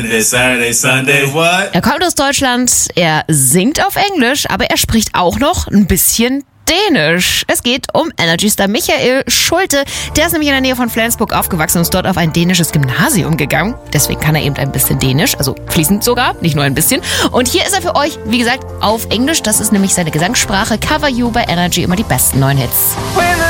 Saturday, Sunday, what? Er kommt aus Deutschland, er singt auf Englisch, aber er spricht auch noch ein bisschen Dänisch. Es geht um Energy-Star Michael Schulte. Der ist nämlich in der Nähe von Flensburg aufgewachsen und ist dort auf ein dänisches Gymnasium gegangen. Deswegen kann er eben ein bisschen Dänisch, also fließend sogar, nicht nur ein bisschen. Und hier ist er für euch, wie gesagt, auf Englisch. Das ist nämlich seine Gesangssprache. Cover You bei Energy, immer die besten neuen Hits.